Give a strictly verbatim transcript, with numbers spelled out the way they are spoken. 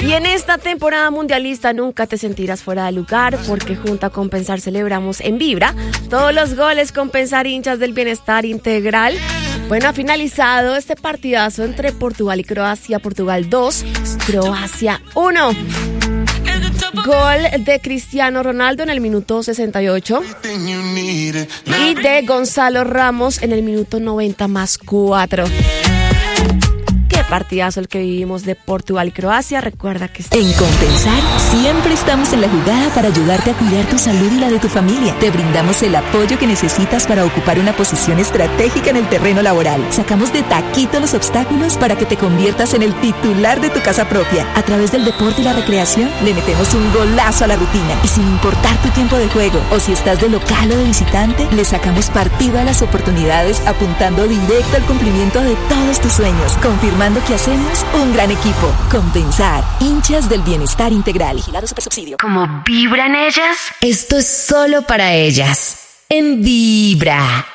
Y en esta temporada mundialista nunca te sentirás fuera de lugar, porque junto a Compensar celebramos en Vibra todos los goles. Compensar, hinchas del bienestar integral. Bueno, ha finalizado este partidazo entre Portugal y Croacia. Portugal dos, Croacia uno. Gol de Cristiano Ronaldo en el minuto sesenta y ocho y de Gonzalo Ramos en el minuto noventa más cuatro. Qué partidazo el que vivimos de Portugal y Croacia. Recuerda que... En Compensar siempre estamos en la jugada para ayudarte a cuidar tu salud y la de tu familia. Te brindamos el apoyo que necesitas para ocupar una posición estratégica en el terreno laboral. Sacamos de taquito los obstáculos para que te conviertas en el titular de tu casa propia. A través del deporte y la recreación le metemos un golazo a la rutina. Y sin importar tu tiempo de juego o si estás de local o de visitante, le sacamos partido a las oportunidades apuntando directo al cumplimiento de todos tus sueños. Confirmando que hacemos un gran equipo. Compensar, hinchas del bienestar integral. Vigilado Supersubsidio. ¿Cómo vibran ellas? Esto es solo para ellas. En Vibra.